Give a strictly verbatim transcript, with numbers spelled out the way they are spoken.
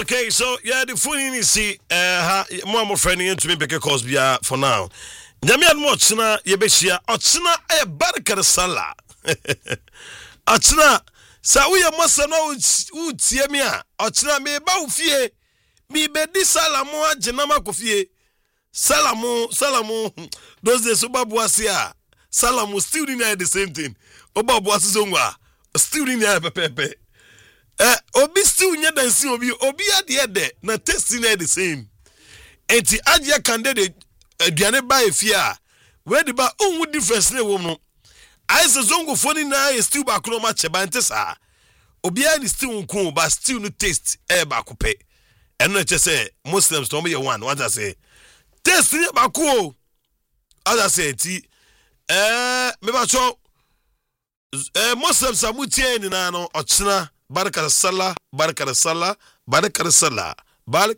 Okay, so yeah, the phone is see uh more more friend into me pick calls bia for now. Nyame mo tsena ye behia otsena e barka sala. Otsena sa wo ye mosa no utie me a otsena me ba wo fie mi be di sala mo agena makofie. Salamu salamu those days obabu ase a salamu still in the same thing. Obabu ase zonwa still in the pepepe. Eh, obi still nya dansi obi obi ade de na tasting the same. Enti agye candidate aduane ba efie a we de ba onwu difference na wo no. Ai se zongo foni na e still ba kro ma cheba nte sa. Obi a ni still nko ba still no taste e ba kope. Eno eche se Muslims to me ye one what I say. Taste ni ba ko. As I say ti eh me ba cho eh Muslims amutie ni na no ochina baraka sala baraka sala baraka sala baraka